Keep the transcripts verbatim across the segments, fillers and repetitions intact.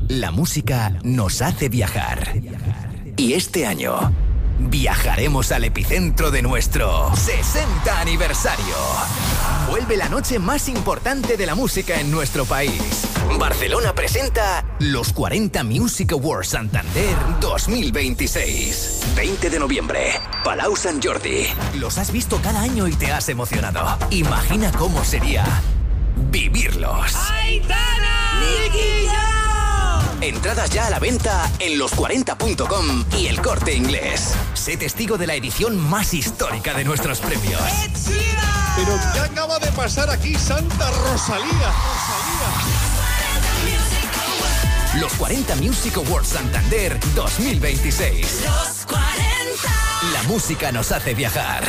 La música nos hace viajar. Y este año viajaremos al epicentro de nuestro sesenta aniversario. Vuelve la noche más importante de la música en nuestro país. Barcelona presenta los cuarenta Music Awards Santander dos mil veintiséis. veinte de noviembre, Palau Sant Jordi. Los has visto cada año y te has emocionado. Imagina cómo sería vivirlos. ¡Aitana! ¡Nicky! Entradas ya a la venta en los cuarenta punto com y El Corte Inglés. Sé testigo de la edición más histórica de nuestros premios. Pero ¿qué acaba de pasar aquí, Santa Rosalía? Rosalía. Los cuarenta Music Awards Santander dos mil veintiséis. Los cuarenta. La música nos hace viajar.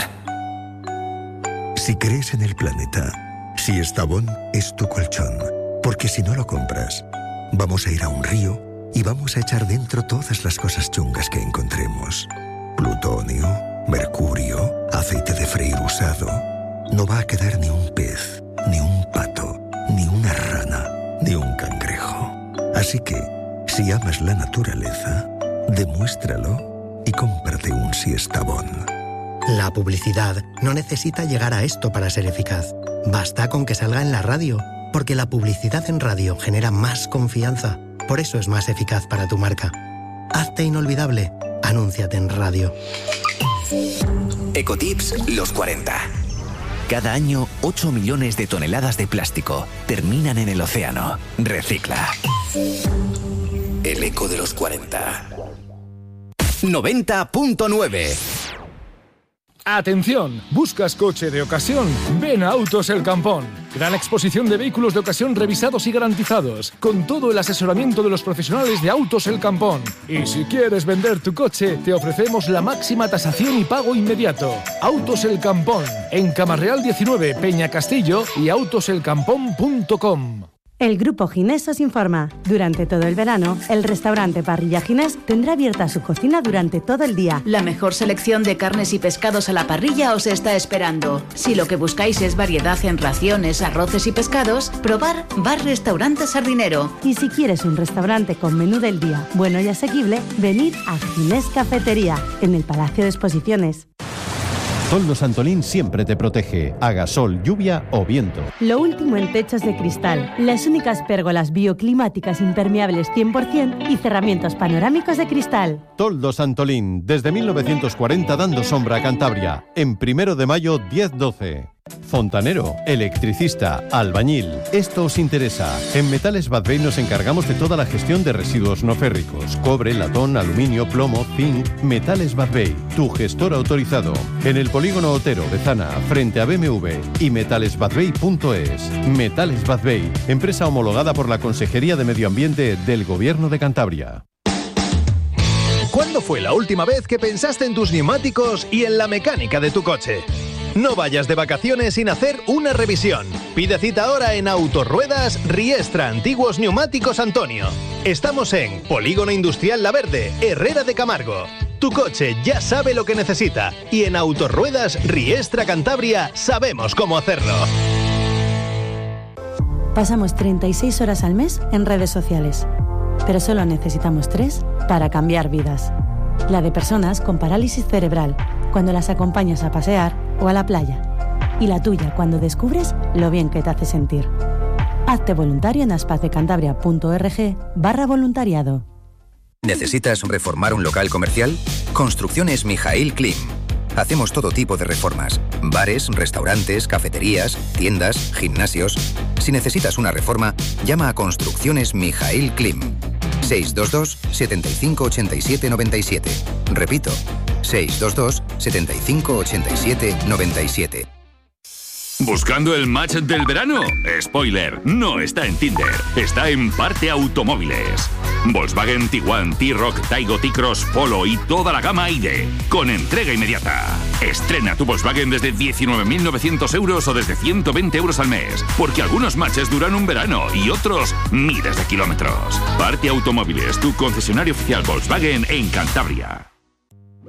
Si crees en el planeta, si Estavón es tu colchón, porque si no lo compras, vamos a ir a un río y vamos a echar dentro todas las cosas chungas que encontremos. Plutonio, mercurio, aceite de freír usado. No va a quedar ni un pez, ni un pato, ni una rana, ni un cangrejo. Así que, si amas la naturaleza, demuéstralo y cómprate un Siestabón. La publicidad no necesita llegar a esto para ser eficaz. Basta con que salga en la radio. Porque la publicidad en radio genera más confianza. Por eso es más eficaz para tu marca. Hazte inolvidable. Anúnciate en radio. Ecotips Los cuarenta. Cada año, ocho millones de toneladas de plástico terminan en el océano. Recicla. El eco de los cuarenta. noventa punto nueve. Atención, ¿buscas coche de ocasión? Ven a Autos El Campón. Gran exposición de vehículos de ocasión revisados y garantizados, con todo el asesoramiento de los profesionales de Autos El Campón. Y si quieres vender tu coche, te ofrecemos la máxima tasación y pago inmediato. Autos El Campón, en Camarreal diecinueve, Peña Castillo y autos el campón punto com. El Grupo Ginés os informa. Durante todo el verano, el restaurante Parrilla Ginés tendrá abierta su cocina durante todo el día. La mejor selección de carnes y pescados a la parrilla os está esperando. Si lo que buscáis es variedad en raciones, arroces y pescados, probar Bar Restaurante Sardinero. Y si quieres un restaurante con menú del día bueno y asequible, venid a Ginés Cafetería, en el Palacio de Exposiciones. Toldos Antolín siempre te protege, haga sol, lluvia o viento. Lo último en techos de cristal, las únicas pérgolas bioclimáticas impermeables cien por ciento y cerramientos panorámicos de cristal. Toldos Antolín, desde mil novecientos cuarenta dando sombra a Cantabria, en Primero de Mayo diez doce. Fontanero, electricista, albañil. Esto os interesa. En Metales Badbey nos encargamos de toda la gestión de residuos no férricos: cobre, latón, aluminio, plomo, zinc. Metales Badbey, tu gestor autorizado. En el polígono Otero, Bezana, frente a B M W y metales badbey punto es. Metales Badbey, empresa homologada por la Consejería de Medio Ambiente del Gobierno de Cantabria. ¿Cuándo fue la última vez que pensaste en tus neumáticos y en la mecánica de tu coche? No vayas de vacaciones sin hacer una revisión. Pide cita ahora en Autorruedas Riestra Antiguos Neumáticos Antonio. Estamos en Polígono Industrial La Verde, Herrera de Camargo. Tu coche ya sabe lo que necesita y en Autorruedas Riestra Cantabria sabemos cómo hacerlo. Pasamos treinta y seis horas al mes en redes sociales, pero solo necesitamos tres para cambiar vidas. La de personas con parálisis cerebral, cuando las acompañas a pasear o a la playa. Y la tuya cuando descubres lo bien que te hace sentir. Hazte voluntario en aspacecantabria punto org barra voluntariado. ¿Necesitas reformar un local comercial? Construcciones Mijail Klim. Hacemos todo tipo de reformas. Bares, restaurantes, cafeterías, tiendas, gimnasios. Si necesitas una reforma, llama a Construcciones Mijail Klim. seis dos dos, siete cinco ocho siete nueve siete. Repito, seis dos dos, siete cinco ocho siete nueve siete. ¿Buscando el match del verano? Spoiler, no está en Tinder, está en Parte Automóviles. Volkswagen Tiguan, T-Roc, Taigo, T-Cross, Polo y toda la gama I D E, con entrega inmediata. Estrena tu Volkswagen desde diecinueve mil novecientos euros o desde ciento veinte euros al mes, porque algunos matches duran un verano y otros miles de kilómetros. Parte Automóviles, tu concesionario oficial Volkswagen en Cantabria.